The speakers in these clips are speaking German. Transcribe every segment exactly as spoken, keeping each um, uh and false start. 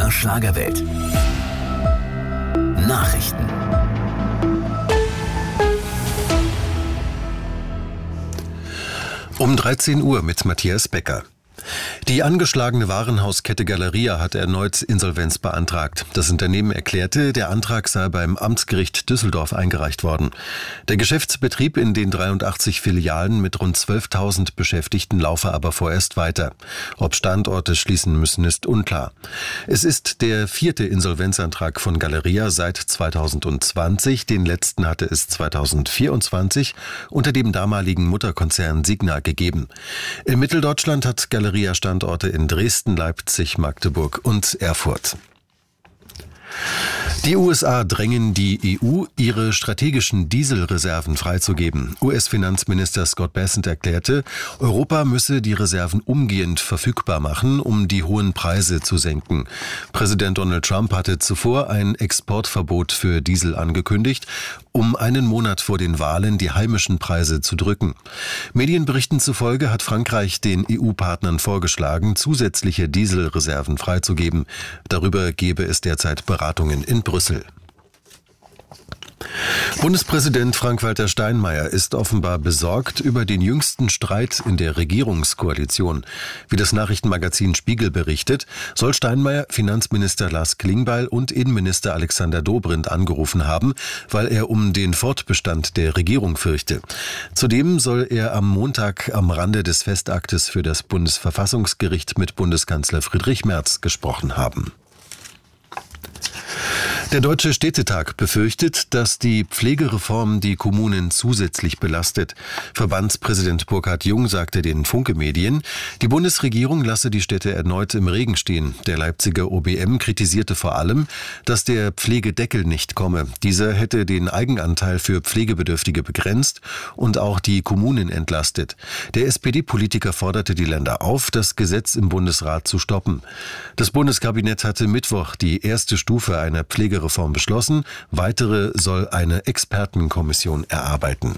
der Schlagerwelt. Nachrichten. Um dreizehn Uhr mit Matthias Becker. Die angeschlagene Warenhauskette Galeria hat erneut Insolvenz beantragt. Das Unternehmen erklärte, der Antrag sei beim Amtsgericht Düsseldorf eingereicht worden. Der Geschäftsbetrieb in den dreiundachtzig Filialen mit rund zwölftausend Beschäftigten laufe aber vorerst weiter. Ob Standorte schließen müssen, ist unklar. Es ist der vierte Insolvenzantrag von Galeria seit zweitausendzwanzig. Den letzten hatte es zweitausendvierundzwanzig unter dem damaligen Mutterkonzern Signa gegeben. In Mitteldeutschland hat Galeria Standorte in Dresden, Leipzig, Magdeburg und Erfurt. Die U S A drängen die E U, ihre strategischen Dieselreserven freizugeben. U S-Finanzminister Scott Bessent erklärte, Europa müsse die Reserven umgehend verfügbar machen, um die hohen Preise zu senken. Präsident Donald Trump hatte zuvor ein Exportverbot für Diesel angekündigt, um einen Monat vor den Wahlen die heimischen Preise zu drücken. Medienberichten zufolge hat Frankreich den E U-Partnern vorgeschlagen, zusätzliche Dieselreserven freizugeben. Darüber gebe es derzeit Beratungen in Brüssel. Bundespräsident Frank-Walter Steinmeier ist offenbar besorgt über den jüngsten Streit in der Regierungskoalition. Wie das Nachrichtenmagazin Spiegel berichtet, soll Steinmeier Finanzminister Lars Klingbeil und Innenminister Alexander Dobrindt angerufen haben, weil er um den Fortbestand der Regierung fürchte. Zudem soll er am Montag am Rande des Festaktes für das Bundesverfassungsgericht mit Bundeskanzler Friedrich Merz gesprochen haben. Der Deutsche Städtetag befürchtet, dass die Pflegereform die Kommunen zusätzlich belastet. Verbandspräsident Burkhard Jung sagte den Funke-Medien, die Bundesregierung lasse die Städte erneut im Regen stehen. Der Leipziger O B M kritisierte vor allem, dass der Pflegedeckel nicht komme. Dieser hätte den Eigenanteil für Pflegebedürftige begrenzt und auch die Kommunen entlastet. Der S P D-Politiker forderte die Länder auf, das Gesetz im Bundesrat zu stoppen. Das Bundeskabinett hatte Mittwoch die erste Stufe einer Pflegereform beschlossen. Weitere soll eine Expertenkommission erarbeiten.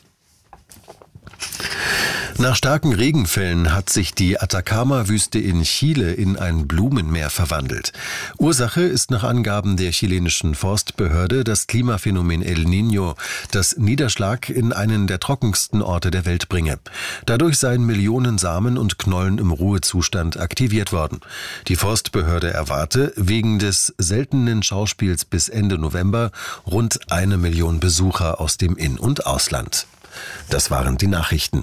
Nach starken Regenfällen hat sich die Atacama-Wüste in Chile in ein Blumenmeer verwandelt. Ursache ist nach Angaben der chilenischen Forstbehörde das Klimaphänomen El Niño, das Niederschlag in einen der trockensten Orte der Welt bringe. Dadurch seien Millionen Samen und Knollen im Ruhezustand aktiviert worden. Die Forstbehörde erwarte wegen des seltenen Schauspiels bis Ende November rund eine Million Besucher aus dem In- und Ausland. Das waren die Nachrichten.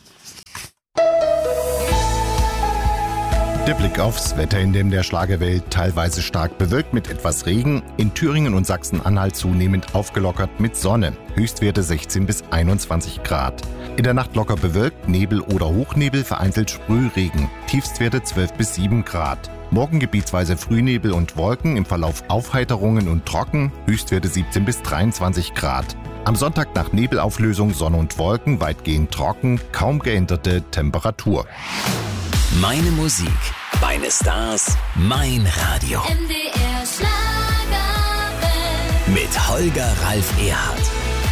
Der Blick aufs Wetter, in dem der Schlagerwelt teilweise stark bewölkt mit etwas Regen, in Thüringen und Sachsen-Anhalt zunehmend aufgelockert mit Sonne, Höchstwerte sechzehn bis einundzwanzig Grad. In der Nacht locker bewölkt, Nebel oder Hochnebel, vereinzelt Sprühregen, Tiefstwerte zwölf bis sieben Grad. Morgen gebietsweise Frühnebel und Wolken, im Verlauf Aufheiterungen und trocken, Höchstwerte siebzehn bis dreiundzwanzig Grad. Am Sonntag nach Nebelauflösung Sonne und Wolken, weitgehend trocken, kaum geänderte Temperatur. Meine Musik, meine Stars, mein Radio. M D R Schlagerwelt. Mit Holger Ralf Erhardt.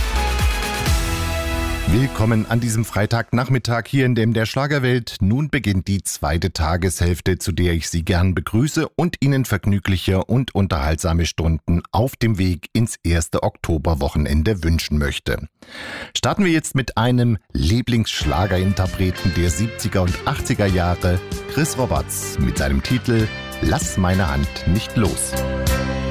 Willkommen an diesem Freitagnachmittag hier in dem der Schlagerwelt. Nun beginnt die zweite Tageshälfte, zu der ich Sie gern begrüße und Ihnen vergnügliche und unterhaltsame Stunden auf dem Weg ins erste Oktoberwochenende wünschen möchte. Starten wir jetzt mit einem Lieblingsschlagerinterpreten der siebziger und achtziger Jahre, Chris Roberts, mit seinem Titel Lass meine Hand nicht los.